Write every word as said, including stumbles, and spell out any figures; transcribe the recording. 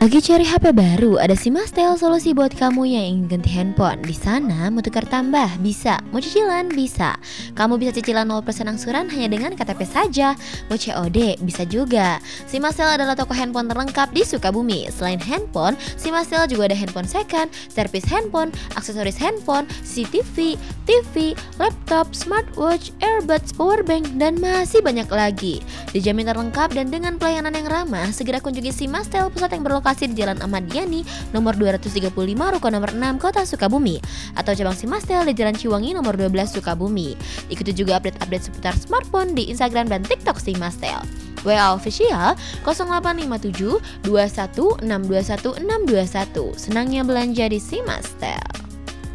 Lagi cari H P baru? Ada Simastel, solusi buat kamu yang ingin ganti handphone. Di sana mau tukar tambah? Bisa. Mau cicilan? Bisa. Kamu bisa cicilan nol persen angsuran hanya dengan K T P saja. Mau C O D? Bisa juga. Simastel adalah toko handphone terlengkap di Sukabumi. Selain handphone, Simastel juga ada handphone second, servis handphone, aksesoris handphone, C C T V, T V, laptop, smartwatch, earbuds, powerbank, dan masih banyak lagi. Dijamin terlengkap dan dengan pelayanan yang ramah, segera kunjungi Simastel, pusat yang berlokasi di Jalan Ahmad Yani, nomor dua ratus tiga puluh lima, Ruko nomor enam, Kota Sukabumi, atau cabang Simastel di Jalan Ciwangi nomor dua belas, Sukabumi. Ikuti juga update-update seputar smartphone di Instagram dan TikTok Simastel. W A official nol delapan lima tujuh dua satu enam dua satu enam dua satu. Senangnya belanja di Simastel.